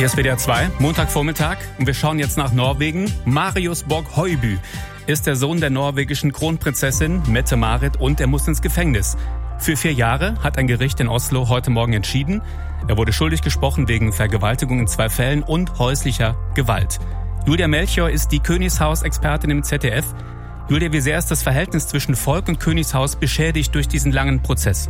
Hier ist WDR 2, Montagvormittag, und wir schauen jetzt nach Norwegen. Marius Borg Høiby ist der Sohn der norwegischen Kronprinzessin Mette-Marit und er muss ins Gefängnis. Für 4 Jahre hat ein Gericht in Oslo heute Morgen entschieden. Er wurde schuldig gesprochen wegen Vergewaltigung in 2 Fällen und häuslicher Gewalt. Julia Melchior ist die Königshaus-Expertin im ZDF. Julia, wie sehr ist das Verhältnis zwischen Volk und Königshaus beschädigt durch diesen langen Prozess?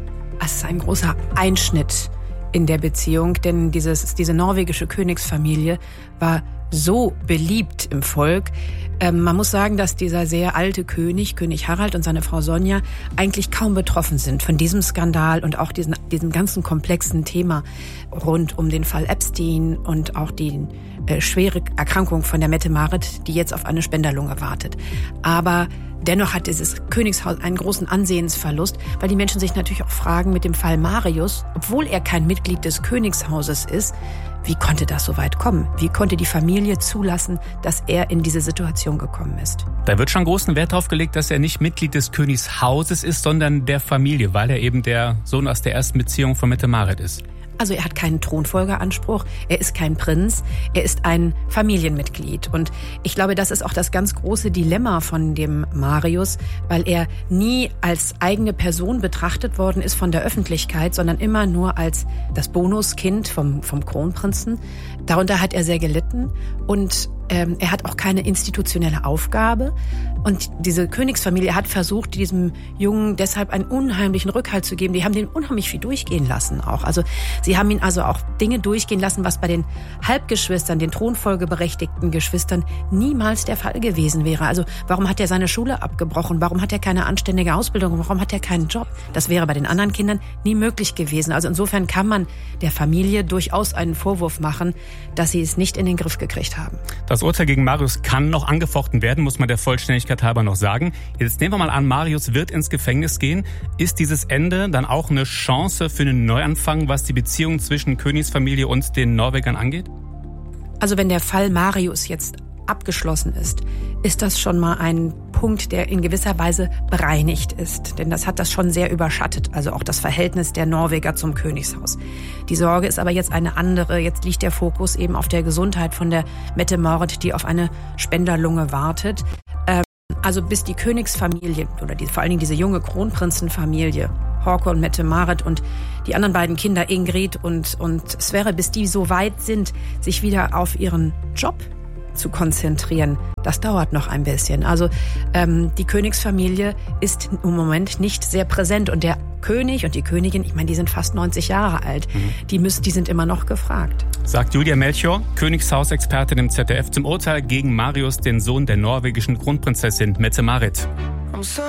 Es ist ein großer Einschnitt in der Beziehung, denn diese norwegische Königsfamilie war so beliebt im Volk. Man muss sagen, dass dieser sehr alte König Harald und seine Frau Sonja, eigentlich kaum betroffen sind von diesem Skandal und auch diesem ganzen komplexen Thema rund um den Fall Epstein und auch die schwere Erkrankung von der Mette-Marit, die jetzt auf eine Spenderlunge wartet. Aber dennoch hat dieses Königshaus einen großen Ansehensverlust, weil die Menschen sich natürlich auch fragen mit dem Fall Marius, obwohl er kein Mitglied des Königshauses ist, wie konnte das so weit kommen? Wie konnte die Familie zulassen, dass er in diese Situation gekommen ist? Da wird schon großen Wert darauf gelegt, dass er nicht Mitglied des Königshauses ist, sondern der Familie, weil er eben der Sohn aus der ersten Beziehung von Mette-Marit ist. Also er hat keinen Thronfolgeranspruch, er ist kein Prinz, er ist ein Familienmitglied. Und ich glaube, das ist auch das ganz große Dilemma von dem Marius, weil er nie als eigene Person betrachtet worden ist von der Öffentlichkeit, sondern immer nur als das Bonuskind vom Kronprinzen. Darunter hat er sehr gelitten und er hat auch keine institutionelle Aufgabe. Und diese Königsfamilie hat versucht, diesem Jungen deshalb einen unheimlichen Rückhalt zu geben. Die haben den unheimlich viel durchgehen lassen auch. Also sie haben ihn also auch Dinge durchgehen lassen, was bei den Halbgeschwistern, den thronfolgeberechtigten Geschwistern niemals der Fall gewesen wäre. Also warum hat er seine Schule abgebrochen? Warum hat er keine anständige Ausbildung? Warum hat er keinen Job? Das wäre bei den anderen Kindern nie möglich gewesen. Also insofern kann man der Familie durchaus einen Vorwurf machen, dass sie es nicht in den Griff gekriegt haben. Das Urteil gegen Marius kann noch angefochten werden, muss man der Vollständigkeit halber noch sagen. Jetzt nehmen wir mal an, Marius wird ins Gefängnis gehen. Ist dieses Ende dann auch eine Chance für einen Neuanfang, was die Beziehung zwischen Königsfamilie und den Norwegern angeht? Also wenn der Fall Marius jetzt abgeschlossen ist das schon mal ein Punkt, der in gewisser Weise bereinigt ist. Denn das hat das schon sehr überschattet, also auch das Verhältnis der Norweger zum Königshaus. Die Sorge ist aber jetzt eine andere. Jetzt liegt der Fokus eben auf der Gesundheit von der Mette-Marit, die auf eine Spenderlunge wartet. Also bis die Königsfamilie oder vor allen Dingen diese junge Kronprinzenfamilie, Håkon, Mette-Marit und die anderen beiden Kinder, Ingrid und Sverre, bis die so weit sind, sich wieder auf ihren Job zu konzentrieren, das dauert noch ein bisschen. Also die Königsfamilie ist im Moment nicht sehr präsent und der König und die Königin, ich meine, die sind fast 90 Jahre alt, die sind immer noch gefragt. Sagt Julia Melchior, Königshausexpertin im ZDF, zum Urteil gegen Marius, den Sohn der norwegischen Kronprinzessin Mette-Marit.